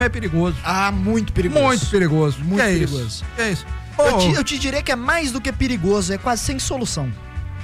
é perigoso. Muito perigoso. Muito perigoso. Muito perigoso. Isso? Que é isso? Eu te diria que é mais do que perigoso, é quase sem solução.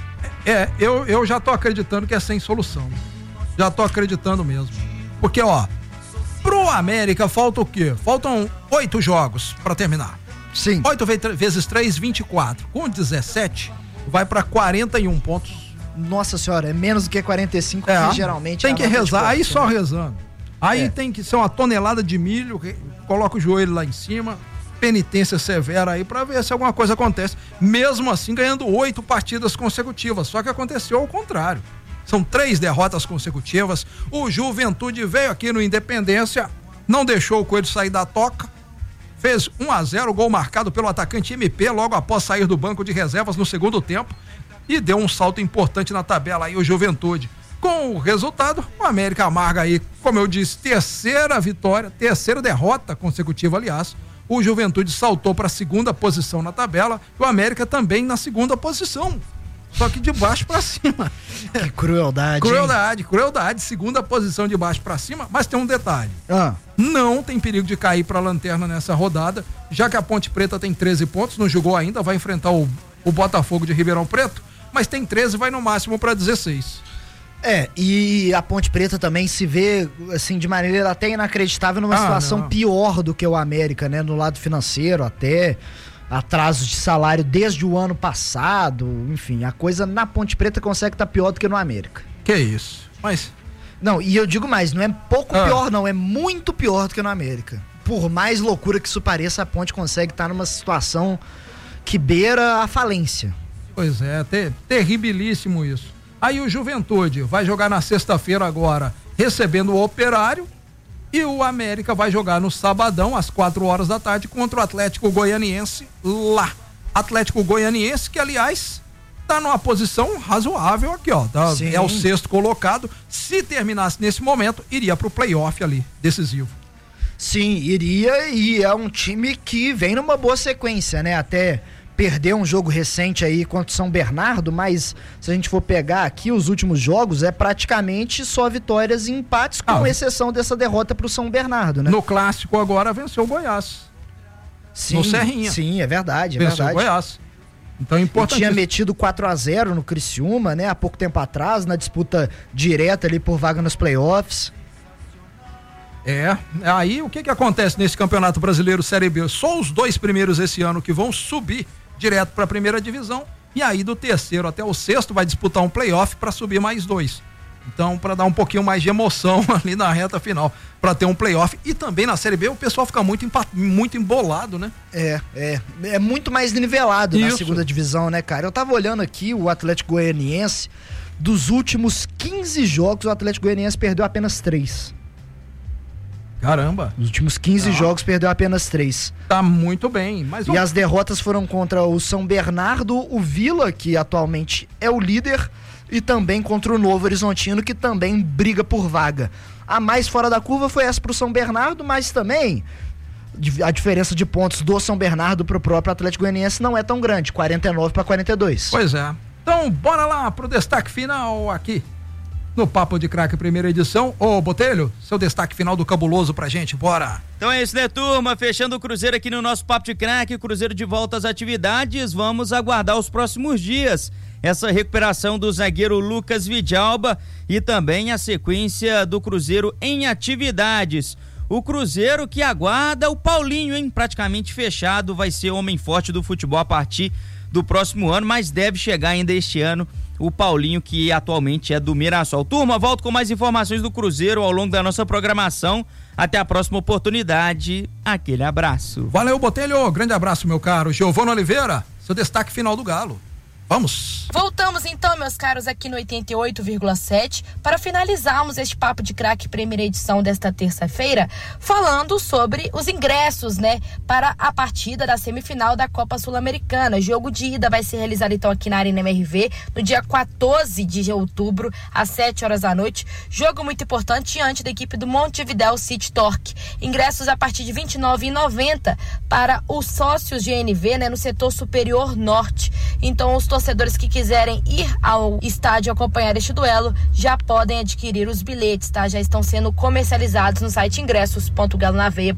Eu já tô acreditando que é sem solução. Já tô acreditando mesmo. Porque, pro América falta o quê? Faltam 8 jogos pra terminar. Sim. 8 vezes 3, 24. Com 17, vai pra 41 pontos. Nossa senhora, é menos do que 45, que geralmente tem que rezar, aí só né? rezando. Aí tem que ser uma tonelada de milho, coloca o joelho lá em cima, penitência severa aí pra ver se alguma coisa acontece. Mesmo assim, ganhando 8 partidas consecutivas. Só que aconteceu ao contrário. São 3 derrotas consecutivas. O Juventude veio aqui no Independência, não deixou o Coelho sair da toca, fez 1-0, gol marcado pelo atacante MP logo após sair do banco de reservas no segundo tempo e deu um salto importante na tabela aí o Juventude. Com o resultado, o América amarga aí, como eu disse, terceira derrota consecutiva, aliás. O Juventude saltou para a segunda posição na tabela e o América também na segunda posição. Só que de baixo para cima. Que crueldade. Crueldade. Segunda posição de baixo para cima, mas tem um detalhe. Não tem perigo de cair para a lanterna nessa rodada, já que a Ponte Preta tem 13 pontos, não jogou ainda, vai enfrentar o Botafogo de Ribeirão Preto, mas tem 13, vai no máximo para 16. E a Ponte Preta também se vê, assim, de maneira até inacreditável numa situação pior do que o América, né? No lado financeiro, até atrasos de salário desde o ano passado, enfim, a coisa na Ponte Preta consegue estar pior do que no América. Que isso, mas... Não, e eu digo mais, não é pouco pior não, é muito pior do que no América. Por mais loucura que isso pareça, a Ponte consegue estar numa situação que beira a falência. Pois é, terribilíssimo isso. Aí o Juventude vai jogar na sexta-feira agora, recebendo o Operário, e o América vai jogar no sabadão, às 4 horas da tarde, contra o Atlético Goianiense lá. Atlético Goianiense, que aliás tá numa posição razoável aqui, é o 6º colocado. Se terminasse nesse momento, iria pro play-off ali, decisivo. Sim, iria, e é um time que vem numa boa sequência, né? Até perdeu um jogo recente aí contra o São Bernardo, mas se a gente for pegar aqui os últimos jogos, é praticamente só vitórias e empates, com exceção dessa derrota pro São Bernardo, né? No clássico agora venceu o Goiás. Sim, no Serrinha. Sim, é verdade, venceu o Goiás. Então é importante. Tinha metido 4-0 no Criciúma, né? Há pouco tempo atrás, na disputa direta ali por vaga nos playoffs. Aí o que acontece nesse Campeonato Brasileiro Série B? Só os 2 primeiros esse ano que vão subir direto para a primeira divisão, e aí do 3º até o 6º vai disputar um playoff para subir mais 2. Então, para dar um pouquinho mais de emoção ali na reta final, para ter um playoff. E também na Série B o pessoal fica muito embolado, né? É muito mais nivelado na segunda divisão, né, cara? Eu tava olhando aqui o Atlético Goianiense, dos últimos 15 jogos, o Atlético Goianiense perdeu apenas 3. Caramba. Nos últimos 15 jogos perdeu apenas 3. Tá muito bem. E as derrotas foram contra o São Bernardo, o Vila, que atualmente é o líder, e também contra o Novo Horizontino, que também briga por vaga. A mais fora da curva foi essa pro São Bernardo, mas também a diferença de pontos do São Bernardo pro próprio Atlético Goianiense não é tão grande, 49-42. Pois é. Então, bora lá pro destaque final aqui no Papo de Craque, primeira edição. Ô, Botelho, seu destaque final do Cabuloso pra gente, bora! Então é isso, né, turma? Fechando o Cruzeiro aqui no nosso Papo de Craque, o Cruzeiro de volta às atividades, vamos aguardar os próximos dias essa recuperação do zagueiro Lucas Vidalba e também a sequência do Cruzeiro em atividades. O Cruzeiro que aguarda o Paulinho, hein? Praticamente fechado, vai ser homem forte do futebol a partir do próximo ano, mas deve chegar ainda este ano o Paulinho, que atualmente é do Mirassol. Turma, volto com mais informações do Cruzeiro ao longo da nossa programação. Até a próxima oportunidade. Aquele abraço. Valeu, Botelho. Grande abraço, meu caro. Giovano Oliveira, seu destaque final do Galo. Vamos! Voltamos então, meus caros, aqui no 88,7 para finalizarmos este Papo de Craque primeira edição desta terça-feira, falando sobre os ingressos, né, para a partida da semifinal da Copa Sul-Americana. Jogo de ida vai ser realizado então aqui na Arena MRV no dia 14 de outubro, às 7 horas da noite. Jogo muito importante diante da equipe do Montevidéu City Torque. Ingressos a partir de R$ 29,90 para os sócios GNV, né, no setor superior norte. Então, os torcedores torcedores que quiserem ir ao estádio acompanhar este duelo já podem adquirir os bilhetes, tá? Já estão sendo comercializados no site ingressos.galonaveia.com.